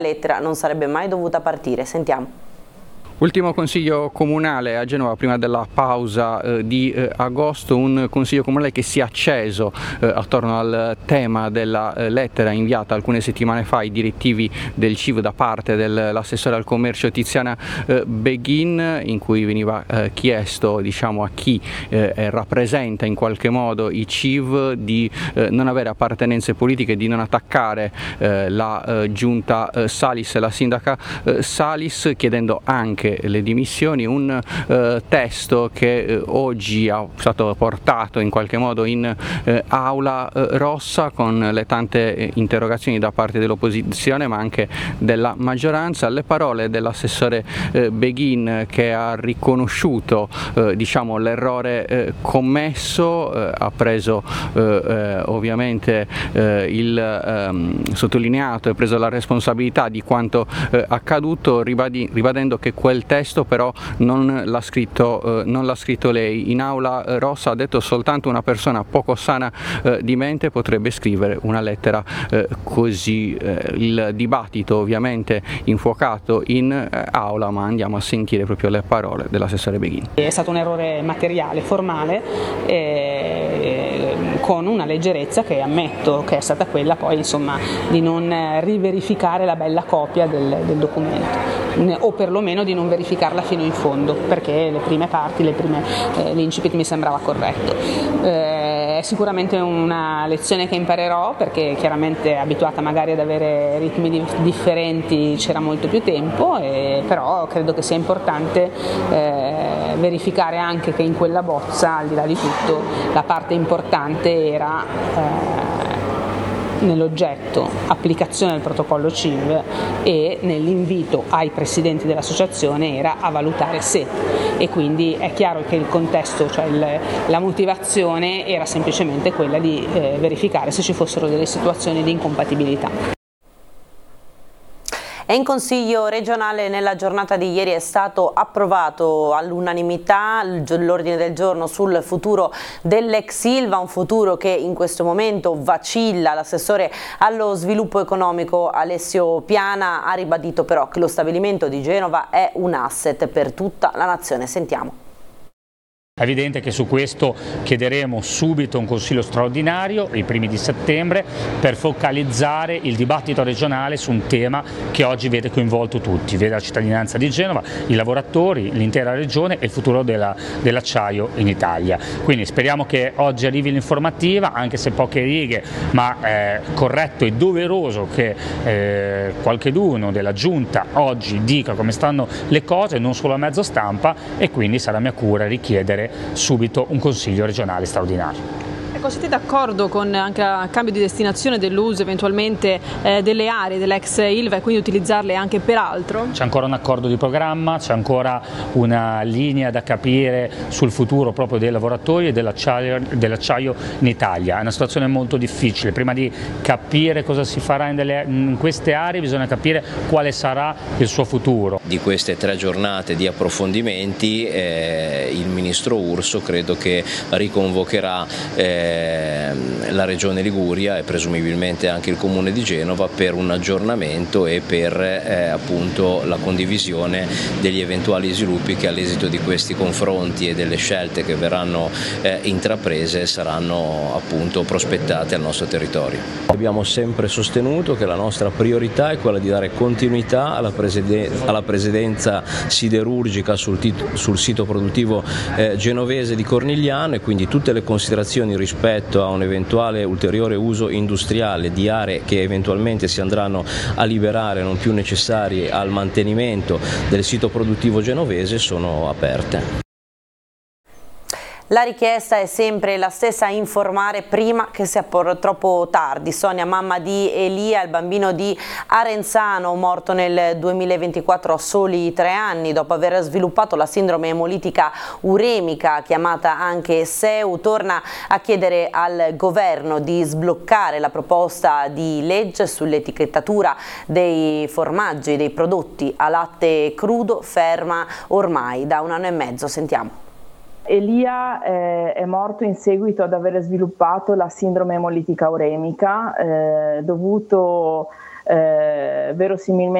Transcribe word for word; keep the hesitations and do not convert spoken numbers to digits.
lettera non sarebbe mai dovuta partire. Sentiamo. Ultimo consiglio comunale a Genova prima della pausa eh, di eh, agosto, un consiglio comunale che si è acceso eh, attorno al tema della eh, lettera inviata alcune settimane fa ai direttivi del C I V da parte dell'assessore al commercio Tiziana eh, Beghin, in cui veniva eh, chiesto, diciamo, a chi eh, rappresenta in qualche modo i C I V di eh, non avere appartenenze politiche, di non attaccare eh, la eh, giunta eh, Salis e la sindaca eh, Salis, chiedendo anche le dimissioni. Un eh, testo che eh, oggi è stato portato in qualche modo in eh, aula eh, rossa, con le tante eh, interrogazioni da parte dell'opposizione ma anche della maggioranza. Le parole dell'assessore eh, Beghin, che ha riconosciuto eh, diciamo l'errore eh, commesso, eh, ha preso eh, eh, ovviamente eh, il ehm, sottolineato e preso la responsabilità di quanto eh, accaduto, ribadi, ribadendo che quel il testo però non l'ha scritto, eh, non l'ha scritto lei. In aula eh, rossa ha detto soltanto una persona poco sana eh, di mente potrebbe scrivere una lettera eh, così. Eh, il dibattito ovviamente infuocato in eh, aula, ma andiamo a sentire proprio le parole dell'assessore Beghin. È stato un errore materiale, formale, eh, con una leggerezza che ammetto che è stata quella poi, insomma, di non riverificare la bella copia del, del documento, o perlomeno di non verificarla fino in fondo, perché le prime parti, le prime, eh, l'incipit mi sembrava corretto. Eh, è sicuramente una lezione che imparerò, perché chiaramente abituata magari ad avere ritmi di, differenti c'era molto più tempo, e, però credo che sia importante eh, verificare anche che in quella bozza, al di là di tutto, la parte importante era eh, nell'oggetto applicazione del protocollo C I V, e nell'invito ai presidenti dell'associazione era a valutare se, e quindi è chiaro che il contesto, cioè il, la motivazione era semplicemente quella di eh, verificare se ci fossero delle situazioni di incompatibilità. E in Consiglio regionale nella giornata di ieri è stato approvato all'unanimità l'ordine del giorno sul futuro dell'ex Ilva, un futuro che in questo momento vacilla. L'assessore allo sviluppo economico Alessio Piana ha ribadito però che lo stabilimento di Genova è un asset per tutta la nazione. Sentiamo. È evidente che su questo chiederemo subito un consiglio straordinario, i primi di settembre, per focalizzare il dibattito regionale su un tema che oggi vede coinvolto tutti, vede la cittadinanza di Genova, i lavoratori, l'intera regione e il futuro della, dell'acciaio in Italia. Quindi speriamo che oggi arrivi l'informativa, anche se poche righe, ma è corretto e doveroso che eh, qualcheduno della Giunta oggi dica come stanno le cose, non solo a mezzo stampa, e quindi sarà mia cura richiedere subito un consiglio regionale straordinario. Ecco, siete d'accordo con anche il cambio di destinazione dell'uso eventualmente eh, delle aree dell'ex Ilva e quindi utilizzarle anche per altro? C'è ancora un accordo di programma, c'è ancora una linea da capire sul futuro proprio dei lavoratori e dell'acciaio dell'acciaio in Italia. È una situazione molto difficile, prima di capire cosa si farà in, delle, in queste aree bisogna capire quale sarà il suo futuro. Di queste tre giornate di approfondimenti eh, il Ministro Urso credo che riconvocherà eh, la Regione Liguria e presumibilmente anche il Comune di Genova per un aggiornamento e per eh, appunto la condivisione degli eventuali sviluppi che all'esito di questi confronti e delle scelte che verranno eh, intraprese saranno appunto prospettate al nostro territorio. Abbiamo sempre sostenuto che la nostra priorità è quella di dare continuità alla, presiden- alla presidenza siderurgica sul, sul sito produttivo eh, genovese di Cornigliano, e quindi tutte le considerazioni rispetto a un eventuale ulteriore uso industriale di aree che eventualmente si andranno a liberare, non più necessarie al mantenimento del sito produttivo genovese, sono aperte. La richiesta è sempre la stessa: informare prima che sia troppo tardi. Sonia, mamma di Elia, il bambino di Arenzano, morto nel duemilaventiquattro a soli tre anni dopo aver sviluppato la sindrome emolitica uremica, chiamata anche S E U, torna a chiedere al governo di sbloccare la proposta di legge sull'etichettatura dei formaggi e dei prodotti a latte crudo, ferma ormai da un anno e mezzo. Sentiamo. Elia eh, è morto in seguito ad aver sviluppato la sindrome emolitica uremica, eh, dovuto eh, verosimilmente